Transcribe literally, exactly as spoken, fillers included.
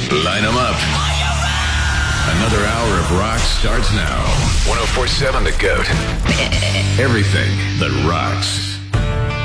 Line them up. Another hour of rock starts now. one oh four point seven The Goat. Everything that rocks.